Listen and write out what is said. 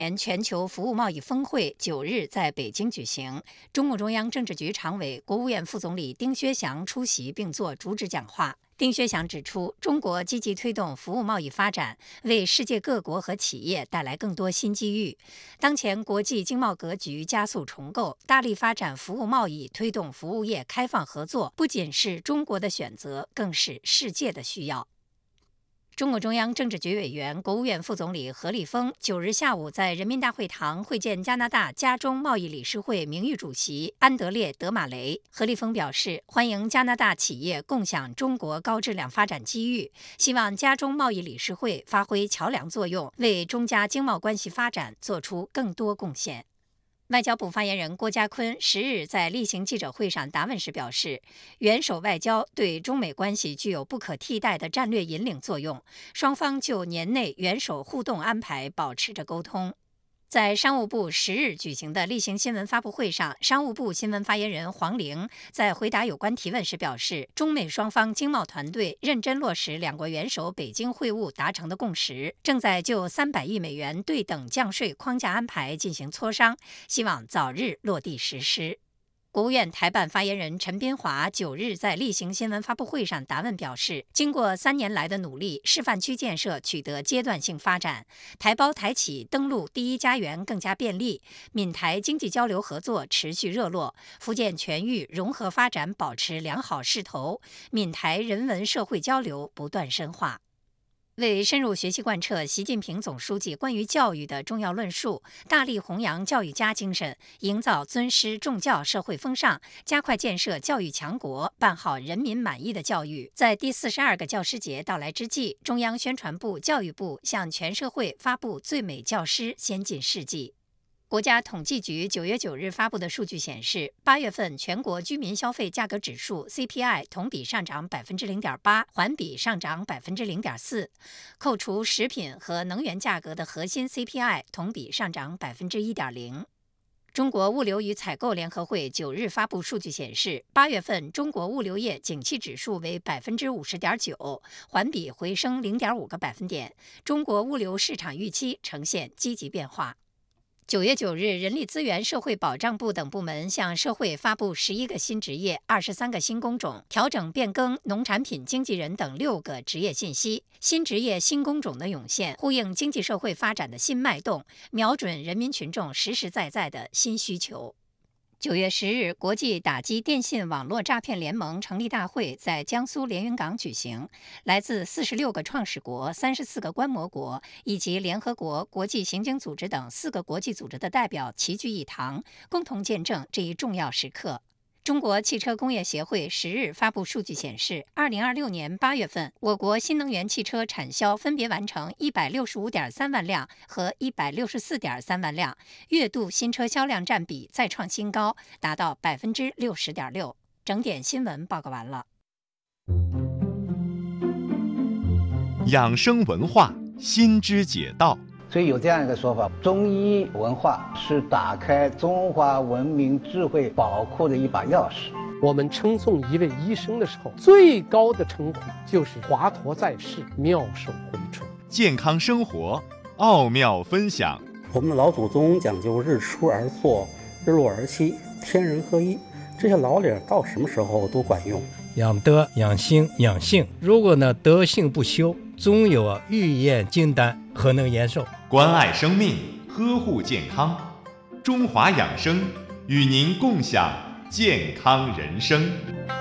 年全球服务贸易峰会9日在北京举行，中共中央政治局常委、国务院副总理丁薛祥出席并作主旨讲话。丁薛祥指出，中国积极推动服务贸易发展，为世界各国和企业带来更多新机遇。当前国际经贸格局加速重构，大力发展服务贸易，推动服务业开放合作，不仅是中国的选择，更是世界的需要。中共中央政治局委员、国务院副总理何立峰9日下午在人民大会堂会见加拿大加中贸易理事会名誉主席安德烈·德马雷。何立峰表示，欢迎加拿大企业共享中国高质量发展机遇，希望加中贸易理事会发挥桥梁作用，为中加经贸关系发展做出更多贡献。外交部发言人郭家坤10日在例行记者会上答问时表示，元首外交对中美关系具有不可替代的战略引领作用，双方就年内元首互动安排保持着沟通。在商务部10日举行的例行新闻发布会上，商务部新闻发言人黄玲在回答有关提问时表示，中美双方经贸团队认真落实两国元首北京会晤达成的共识，正在就300亿美元对等降税框架安排进行磋商，希望早日落地实施。国务院台办发言人陈斌华9日在例行新闻发布会上答问表示，经过3年来的努力，示范区建设取得阶段性发展，台胞台企登陆第一家园更加便利，闽台经济交流合作持续热络，福建全域融合发展保持良好势头，闽台人文社会交流不断深化。为深入学习贯彻习近平总书记关于教育的重要论述，大力弘扬教育家精神，营造尊师重教社会风尚，加快建设教育强国，办好人民满意的教育。在第42个教师节到来之际，中央宣传部、教育部向全社会发布最美教师先进事迹。国家统计局9月9日发布的数据显示，8月份全国居民消费价格指数 CPI 同比上涨 0.8%， 环比上涨 0.4%， 扣除食品和能源价格的核心 CPI 同比上涨 1.0%。中国物流与采购联合会9日发布数据显示，8月份中国物流业景气指数为 50.9%， 环比回升 0.5个百分点，中国物流市场预期呈现积极变化。9月9日，人力资源社会保障部等部门向社会发布11个新职业、23个新工种，调整变更农产品经纪人等6个职业信息。新职业、新工种的涌现，呼应经济社会发展的新脉动，瞄准人民群众实实在在的新需求。9月10日，国际打击电信网络诈骗联盟成立大会在江苏连云港举行，来自46个创始国、34个观摩国以及联合国、国际刑警组织等4个国际组织的代表齐聚一堂，共同见证这一重要时刻。中国汽车工业协会10日发布数据显示，2026年8月份，我国新能源汽车产销分别完成165.3万辆和164.3万辆，月度新车销量占比再创新高，达到60.6%。整点新闻报告完了。 养生文化，心之解道。 所以有这样一个说法，中医文化是打开中华文明智慧宝库的一把钥匙。 我们称颂一位医生的时候，最高的称呼就是华佗在世，妙手回春。 健康生活，奥妙分享。 我们的老祖宗讲究日出而作，日落而息，天人合一，这些老理到什么时候都管用。 养德、养心、养性，如果德性不修，总有欲验金丹，何能延寿？ 关爱生命，呵护健康，中华养生与您共享健康人生。